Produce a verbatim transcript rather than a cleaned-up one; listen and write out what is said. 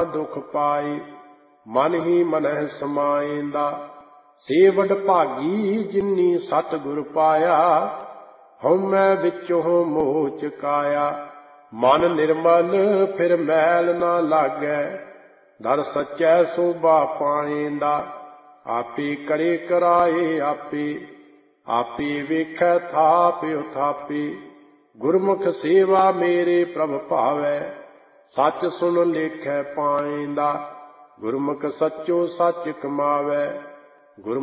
दुख पाए। मन ही मनह समाएंदा से वड भागी जिन्नी सतगुर पाया। हउमੈ विचों मोह चुकाया मन निर्मल फिर मैल ना लागै। दर सच्चै शोभा पाएंदा आपे करे कराए आपे। आपे वेखै थाप उथापे गुरमुख सेवा मेरे प्रभ भावै। सच सुन लेखै पाएंदा गुरमुख सच्चो सच कमावै।